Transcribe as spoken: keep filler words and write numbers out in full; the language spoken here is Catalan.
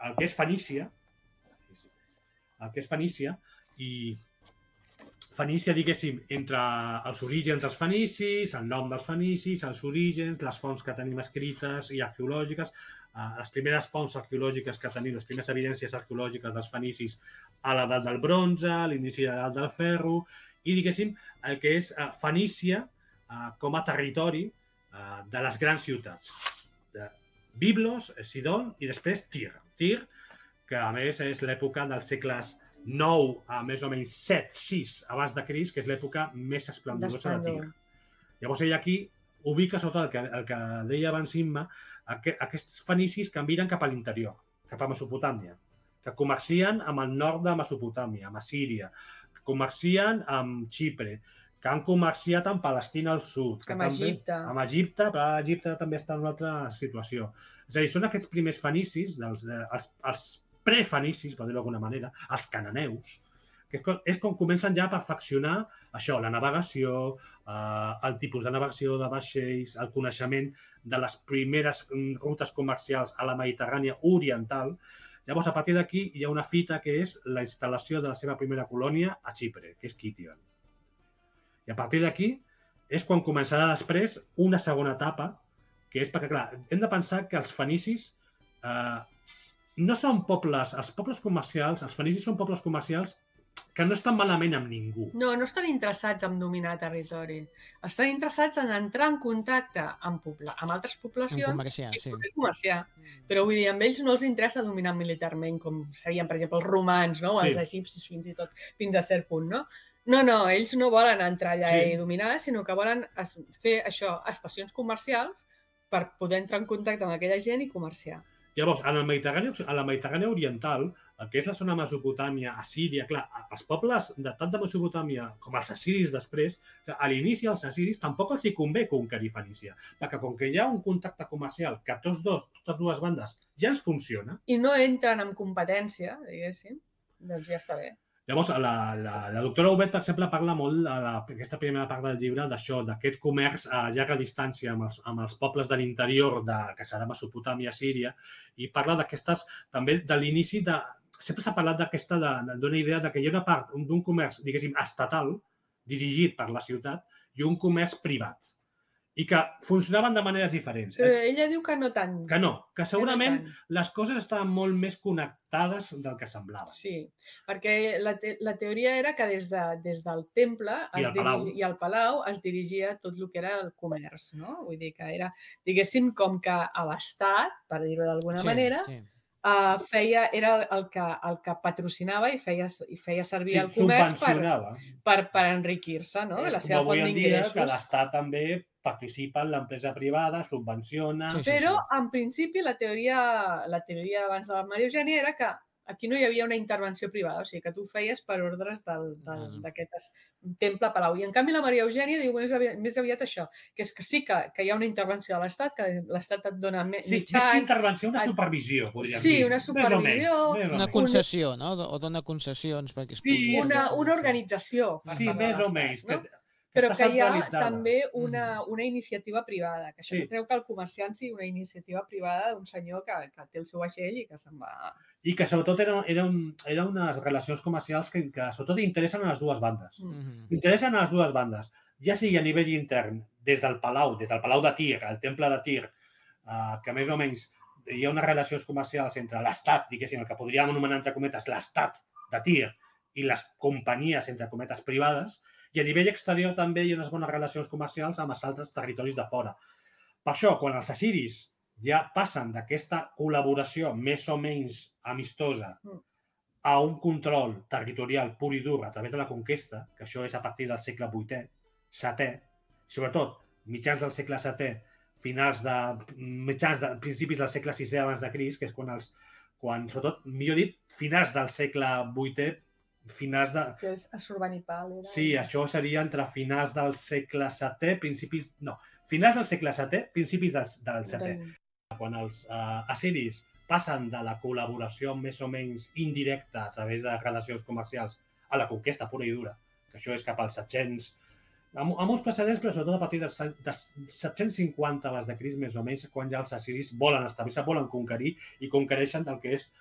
el que és Fenícia, el que és Fenícia, i Fenícia, diguéssim, entre els orígens dels fenicis, el nom dels fenicis, els orígens, les fonts que tenim escrites i arqueològiques, eh, les primeres fonts arqueològiques que tenim, les primeres evidències arqueològiques dels fenicis a l'edat del bronze, a l'inici de l'edat del ferro, i, diguéssim, el que és eh, Fenícia eh, com a territori eh, de les grans ciutats. De Biblos, Sidon i després Tir. Tir, que a més és l'època dels segles nou a més o menys set sis abans de Crist, que és l'època més esplendorosa de Tir. Llavors ell aquí ubica sota el que, el que deia abans Imma, aqu aquests fenicis que miren cap a l'interior, cap a Mesopotàmia, que comercien amb el nord de Mesopotàmia, amb Assíria, que comercien amb Xipre, que han comerciat amb Palestina al sud. Que amb també, Egipte. Amb Egipte, però Egipte també està en una altra situació. És a dir, són aquests primers fenicis, dels, de, els, els prefenicis, per dir-ho d'alguna manera, els cananeus, que és com comencen ja a perfeccionar això, la navegació, eh, el tipus de navegació de vaixells, el coneixement de les primeres rutes comercials a la Mediterrània oriental. Llavors, a partir d'aquí, hi ha una fita que és la instal·lació de la seva primera colònia a Xipre, que és Kition. I a partir d'aquí és quan començarà després una segona etapa, que és perquè, clar, hem de pensar que els fenicis eh, no són pobles, els pobles comercials, els fenicis són pobles comercials que no estan malament amb ningú. No, no estan interessats en dominar territori. Estan interessats en entrar en contacte amb, pobla, amb altres poblacions comerciar, i sí. comerciar. Però vull dir, amb ells no els interessa dominar militarment, com serien, per exemple, els romans, no? O els sí. egipcis, fins i tot, fins a cert punt, no? No, no, ells no volen entrar allà sí. i dominar, sinó que volen fer això, estacions comercials per poder entrar en contacte amb aquella gent i comerciar. Llavors, en el Mediterrani, a la Mediterrània oriental, el que és la zona Mesopotàmia, Assíria, clar, els pobles de tant de Mesopotàmia com els assiris després, a l'inici els assiris tampoc els hi convé conquerir Fenícia, perquè com que hi ha un contacte comercial que tots dos, totes dues bandes ja ens funciona... I no entren en competència, diguéssim, doncs ja està bé. Llavors, la, la, la doctora Huguet, per exemple, parla molt a la, aquesta primera part del llibre d'això, d'aquest comerç a llarga distància amb els, amb els pobles de l'interior, que serà Mesopotàmia, Síria, i parla d'aquestes, també de l'inici de... Sempre s'ha parlat d'aquesta, d'una idea de que hi ha una part d'un comerç, diguéssim, estatal, dirigit per la ciutat, i un comerç privat. I que funcionaven de maneres diferents. Però ella diu que no tant. Que no, que segurament que no les coses estaven molt més connectades del que semblaven. Sí, perquè la, te la teoria era que des, de, des del temple I, es el palau. dirigi, i al palau es dirigia tot el que era el comerç, no? Vull dir que era, diguéssim, com que a l'Estat, per dir-ho d'alguna sí, manera, sí. Uh, feia, era el que, el que patrocinava i feia, i feia servir sí, el comerç per, per, per enriquir-se, no? És la seva com avui font en dia d'ingressos. Que l'Estat també participa en l'empresa privada, subvenciona... Sí, sí, Però, sí. en principi, la teoria, la teoria abans de la Maria Eugènia era que aquí no hi havia una intervenció privada, o sigui, que tu feies per ordres d'aquest temple palau. I, en canvi, la Maria Eugènia diu més aviat, més aviat això, que és que sí que, que hi ha una intervenció de l'Estat, que l'Estat et dona mitjans... Sí, més que intervenció, una supervisió, podríem sí, dir. Sí, una supervisió. Més o menys, més o una concessió, no? O dona concessions perquè es pugui... Sí, una, una organització. Sí, més o menys. No? Que Però que hi ha també una, una iniciativa privada, que això sí. no treu que el comerciant sigui una iniciativa privada d'un senyor que, que té el seu vaixell i que se'n va... I que sobretot eren era un, era unes relacions comercials que, que sobretot interessen a les dues bandes. Mm -hmm. Interessen a les dues bandes, ja sigui a nivell intern, des del palau, des del palau de Tir, el temple de Tir, eh, que més o menys hi ha unes relacions comercials entre l'Estat, diguéssim, el que podríem anomenar entre cometes l'Estat de Tir i les companyies, entre cometes, privades, i a nivell exterior també hi ha unes bones relacions comercials amb els altres territoris de fora. Per això, quan els assiris ja passen d'aquesta col·laboració més o menys amistosa a un control territorial pur i dur a través de la conquesta, que això és a partir del segle vuitè, setè, sobretot mitjans del segle setè, finals de, mitjans de, principis del segle sisè abans de Crist, que és quan els, quan, sobretot, millor dit, finals del segle vuitè, finals de... Que és Assurbanipal. Era... Sí, això seria entre finals del segle setè, principis... No, finals del segle setè, principis del, del setè. De... Quan els uh, assiris passen de la col·laboració més o menys indirecta a través de relacions comercials a la conquesta pura i dura, que això és cap als set-cents... Amb, amb uns precedents, però sobretot a partir de, de set-cents cinquanta abans de Crist, més o menys, quan ja els assiris volen establir-se, volen conquerir i conquereixen del que és